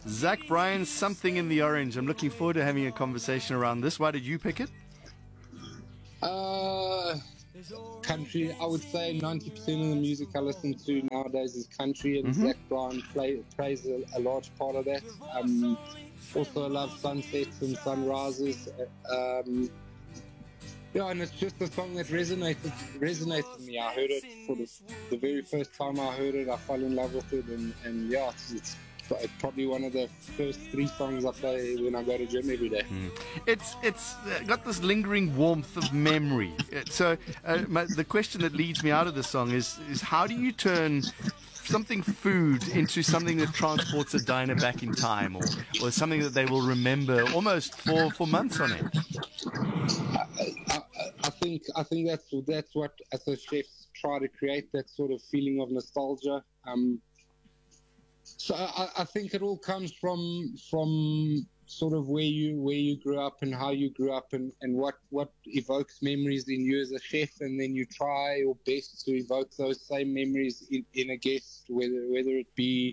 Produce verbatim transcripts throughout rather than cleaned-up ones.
Zach Bryan, Something in the Orange. I'm looking forward to having a conversation around this. Why did you pick it? Uh, country. I would say ninety percent of the music I listen to nowadays is country, and mm-hmm. Zach Bryan play, plays a, a large part of that. Um, also, I love sunsets and sunrises. Um, yeah, and it's just a song that resonated resonated with me. I heard it for the, the very first time I heard it. I fell in love with it, and, and yeah, it's, it's probably one of the first three songs I play when I go to gym every day. Mm. It's it's got this lingering warmth of memory. So uh, my, the question that leads me out of this song is is how do you turn something food into something that transports a diner back in time, or, or something that they will remember almost for, for months on end? I, I, I think I think that's that's what as a chefs try to create, that sort of feeling of nostalgia. Um, so I, I think it all comes from from sort of where you where you grew up and how you grew up, and, and what, what evokes memories in you as a chef, and then you try your best to evoke those same memories in, in a guest, whether whether it be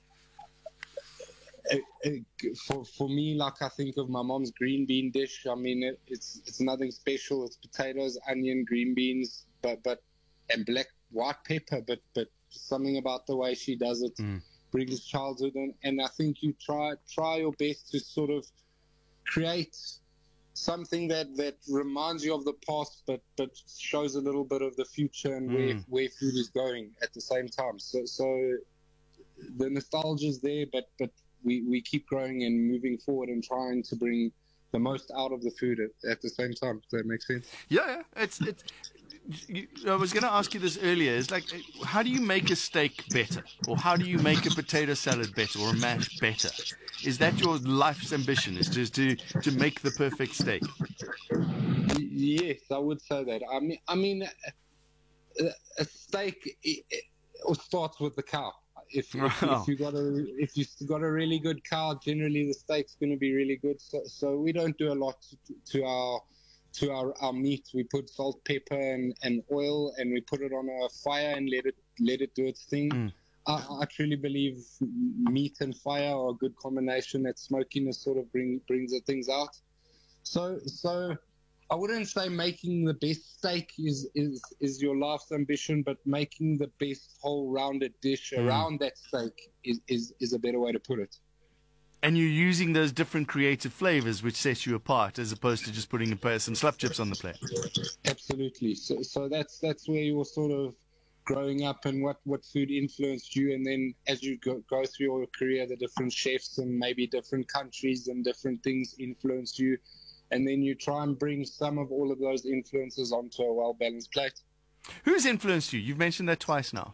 a, a, for for me, like I think of my mom's green bean dish. I mean, it, it's it's nothing special. It's potatoes, onion, green beans, but but and black white pepper, but but something about the way she does it. Mm. brings childhood, and, and I think you try try your best to sort of create something that, that reminds you of the past, but, but shows a little bit of the future and mm. where where food is going at the same time. So so the nostalgia is there, but but we, we keep growing and moving forward and trying to bring the most out of the food at, at the same time. Does that make sense? Yeah, it's it's. I was going to ask you this earlier. It's like, how do you make a steak better? Or how do you make a potato salad better or a mash better? Is that your life's ambition, is to, to, to make the perfect steak? Yes, I would say that. I mean, I mean, a, a steak it, it starts with the cow. If, if, oh. if you got a if you got a really good cow, generally the steak's going to be really good. So, so we don't do a lot to, to our to our, our meat. We put salt, pepper, and, and oil, and we put it on a fire and let it let it do its thing. Mm. I, I truly believe meat and fire are a good combination. That smokiness sort of bring brings the things out. So so I wouldn't say making the best steak is is, is your life's ambition, but making the best whole rounded dish mm. around that steak is, is, is a better way to put it. And you're using those different creative flavors which set you apart, as opposed to just putting some slap chips on the plate. Absolutely. So, so that's that's where you're sort of growing up, and what, what food influenced you. And then as you go, go through your career, the different chefs and maybe different countries and different things influence you. And then you try and bring some of all of those influences onto a well-balanced plate. Who's influenced you? You've mentioned that twice now.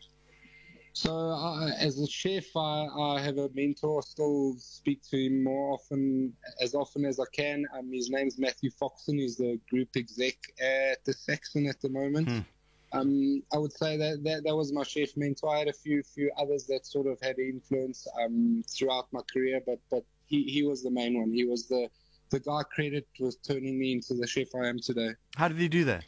So uh, as a chef, I, I have a mentor. Still speak to him more often, as often as I can. Um, his name's Matthew Foxon. He's the group exec at the Saxon at the moment. Hmm. Um, I would say that, that that was my chef mentor. I had a few few others that sort of had influence um, throughout my career, but but he, he was the main one. He was the, the guy credit was turning me into the chef I am today. How did he do that?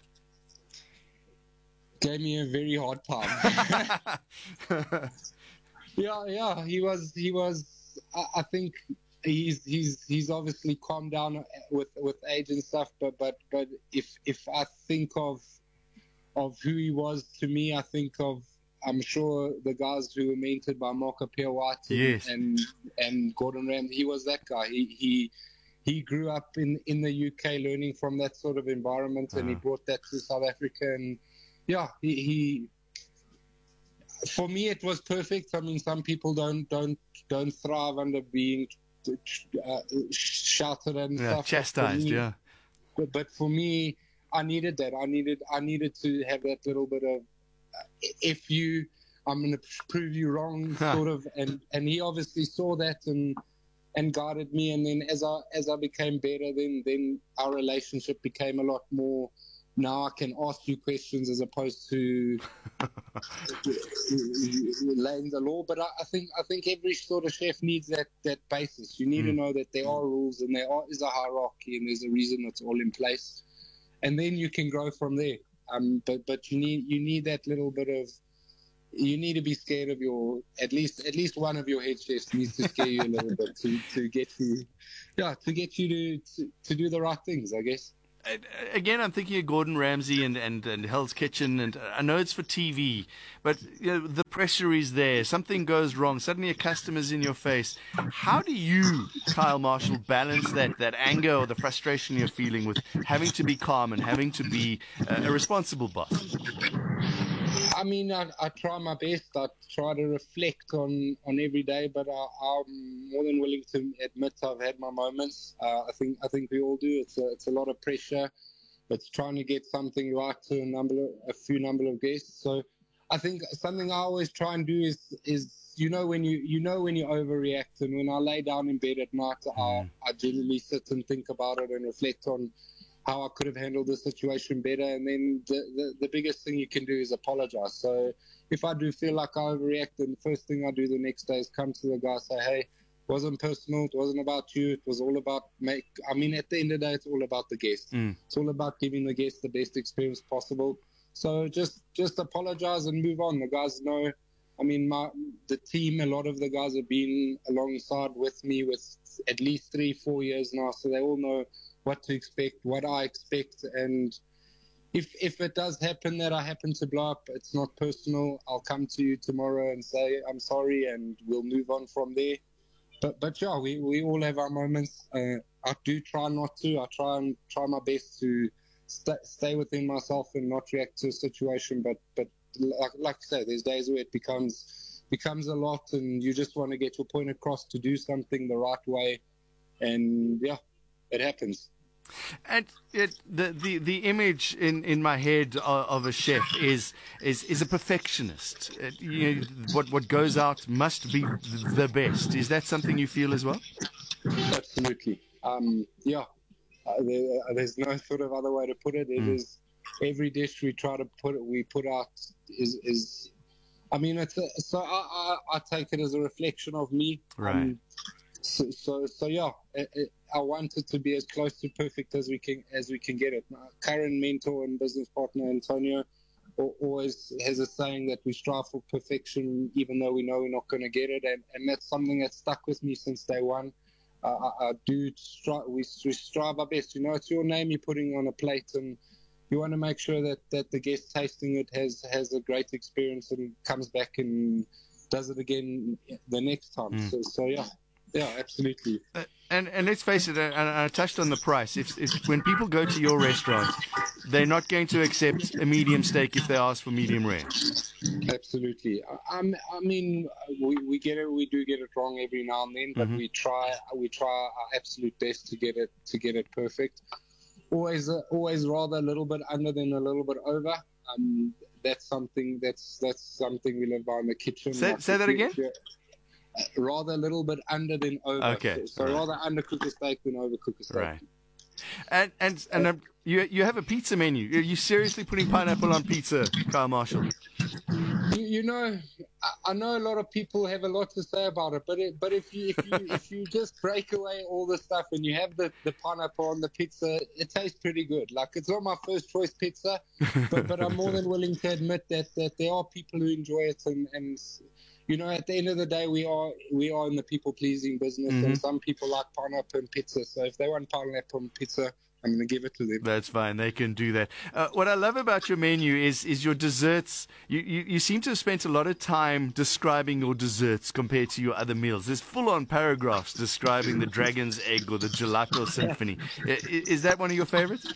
Gave me a very hard time. yeah, yeah. He was, he was. I, I think he's, he's, he's obviously calmed down with, with age and stuff. But, but, but if, if I think of, of who he was to me, I think of. I'm sure the guys who were mentored by Marco Pierre White and, yes. and and Gordon Ramsay. He was that guy. He he he grew up in, in the U K, learning from that sort of environment, uh-huh. and he brought that to South Africa. And yeah, he, he. For me, it was perfect. I mean, some people don't don't don't thrive under being uh, shouted and yeah, stuff. Chastised, me, yeah. But, but for me, I needed that. I needed I needed to have that little bit of. If you, I'm going to prove you wrong, sort of, and, and he obviously saw that and and guided me. And then as I as I became better, then then our relationship became a lot more. Now I can ask you questions as opposed to laying the law. But I, I think I think every sort of chef needs that, that basis. You need mm. to know that there are rules and there are, is a hierarchy and there's a reason it's all in place, and then you can grow from there. Um, but but you need you need that little bit of you need to be scared of your at least at least one of your head chefs needs to scare you a little bit to, to get you yeah to get you to, to to do the right things, I guess. Again, I'm thinking of Gordon Ramsay and, and, and Hell's Kitchen, and I know it's for T V, but you know, the pressure is there. Something goes wrong. Suddenly a customer's in your face. How do you, Kyle Marshall, balance that, that anger or the frustration you're feeling with having to be calm and having to be a, a responsible boss? I mean, I, I try my best. I try to reflect on, on every day, but I, I'm more than willing to admit I've had my moments. Uh, I think I think we all do. It's a, it's a lot of pressure. It's trying to get something right to a number of, a few number of guests. So I think something I always try and do is is you know when you you know when you overreact, and when I lay down in bed at night, I, I generally sit and think about it and reflect on how I could have handled the situation better. And then the, the, the biggest thing you can do is apologize. So if I do feel like I overreact, then the first thing I do the next day is come to the guy, say, hey, it wasn't personal. It wasn't about you. It was all about make. I mean, at the end of the day, it's all about the guest. Mm. It's all about giving the guest the best experience possible. So just, just apologize and move on. The guys know, I mean, my, the team, a lot of the guys have been alongside with me with at least three, four years now. So they all know what to expect, what I expect, and if if it does happen that I happen to blow up, it's not personal. I'll come to you tomorrow and say I'm sorry, and we'll move on from there. But but yeah, we, we all have our moments. Uh, I do try not to. I try and try my best to st- stay within myself and not react to a situation. But but like like I say, there's days where it becomes becomes a lot, and you just want to get your point across to do something the right way, and yeah, it happens. And it, the, the the image in, in my head of, of a chef is is is a perfectionist. It, you know, what what goes out must be the best. Is that something you feel as well? Absolutely. Um, yeah. Uh, there, uh, there's no sort of other way to put it. It mm. is every dish we try to put it, we put out is is. I mean, it's a, so I, I I take it as a reflection of me. Right. Um, So, so, so yeah, it, it, I want it to be as close to perfect as we can as we can get it. My current mentor and business partner, Antonio, always has a saying that we strive for perfection, even though we know we're not going to get it, and, and that's something that's stuck with me since day one. Uh, I, I do strive. We, we strive our best. You know, it's your name you're putting on a plate, and you want to make sure that, that the guest tasting it has has a great experience and comes back and does it again the next time. Mm. So, so yeah. Yeah, absolutely. Uh, and and let's face it, and I touched on the price. If, if when people go to your restaurant, they're not going to accept a medium steak if they ask for medium rare. Absolutely. I, I mean, we, we get it. We do get it wrong every now and then, but mm-hmm. we try we try our absolute best to get it to get it perfect. Always uh, always rather a little bit under than a little bit over. Um, that's something that's that's something we live by in the kitchen. Say, say that again. Rather a little bit under than over. Okay. So, so right. rather undercook a steak than overcook a steak. Right. And and and um, you you have a pizza menu. Are you seriously putting pineapple on pizza, Kyle Marshall? You, you know, I, I know a lot of people have a lot to say about it, but it, but if you if you if you just break away all the stuff and you have the, the pineapple on the pizza, it tastes pretty good. Like, it's not my first choice pizza, but but I'm more than willing to admit that, that there are people who enjoy it, and, and you know, at the end of the day, we are we are in the people pleasing business, mm-hmm. and some people like pineapple and pizza. So if they want pineapple and pizza, I'm going to give it to them. That's fine. They can do that. Uh, what I love about your menu is is your desserts. You, you, you seem to have spent a lot of time describing your desserts compared to your other meals. There's full-on paragraphs describing the Dragon's Egg or the Gelato Symphony. Is, is that one of your favorites?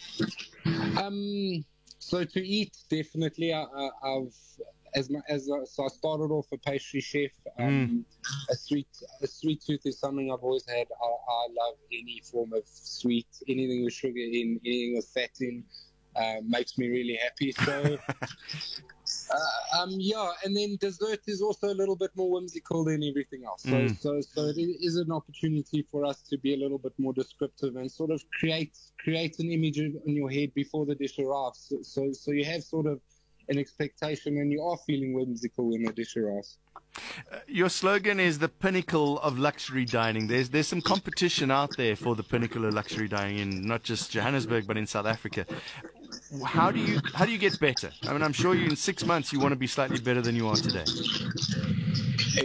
Um. So to eat, definitely. I, I, I've as my, as I, so I started off a pastry chef. Um, mm. A sweet a sweet tooth is something I've always had. I, I love any form of sweet, anything with sugar in, anything with fat in, uh, makes me really happy. So, uh, um, yeah. And then dessert is also a little bit more whimsical than everything else. So, mm. so, so it is an opportunity for us to be a little bit more descriptive and sort of create create an image in your head before the dish arrives. So, so, so you have sort of an expectation, and you are feeling whimsical when the dish arrives. Uh, your slogan is the pinnacle of luxury dining. There's there's some competition out there for the pinnacle of luxury dining in not just Johannesburg but in South Africa. how do you how do you get better? I mean, I'm sure you in six months you want to be slightly better than you are today. Uh,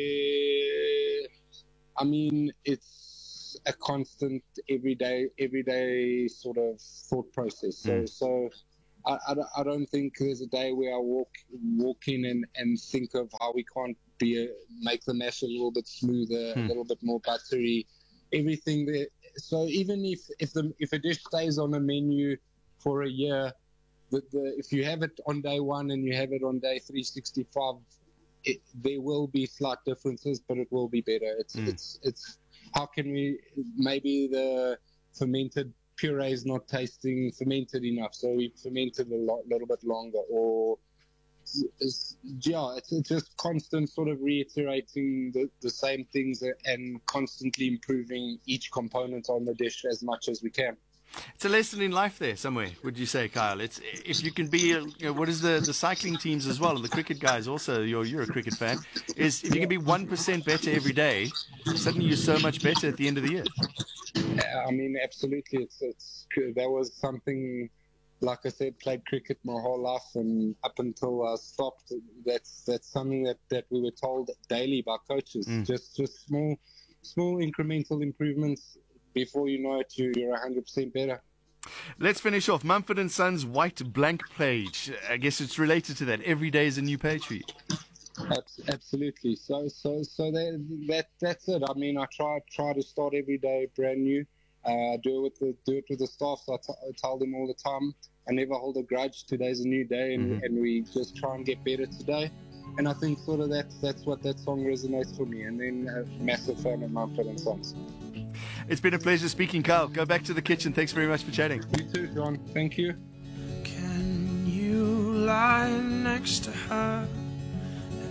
I mean, it's a constant, everyday, everyday sort of thought process. So, mm. so I, I, I don't think there's a day where I walk walk in and, and think of how we can't be a, make the mash a little bit smoother, mm. a little bit more buttery, everything there. So even if if the if a dish stays on a menu for a year, the, the if you have it on day one and you have it on day three sixty-five. It, there will be slight differences, but it will be better. It's mm. it's it's how can we maybe the fermented puree is not tasting fermented enough, so we fermented a lot, little bit longer, or it's, yeah, it's, it's just constant sort of reiterating the, the same things and constantly improving each component on the dish as much as we can. It's a lesson in life there somewhere, would you say, Kyle? It's if you can be, you know, what is the, the cycling teams as well, and the cricket guys also, you're, you're a cricket fan, is if you can be one percent better every day, suddenly you're so much better at the end of the year. I mean, absolutely. It's, it's that was something, like I said, played cricket my whole life, and up until I stopped, that's that's something that, that we were told daily by coaches. Mm. Just just small, small incremental improvements. Before you know it, you're one hundred percent better. Let's finish off. Mumford and Sons white blank page. I guess it's related to that. Every day is a new page for you. Absolutely. So, so, so that, that that's it. I mean, I try try to start every day brand new. Uh, do it with the do it with the staff. So I, t- I tell them all the time. I never hold a grudge. Today's a new day, and, mm-hmm. and we just try and get better today. And I think sort of that's that's what that song resonates for me. And then a massive fan of Mumford and Sons. It's been a pleasure speaking, Kyle. Go back to the kitchen. Thanks very much for chatting. You too, John. Thank you. Can you lie next to her?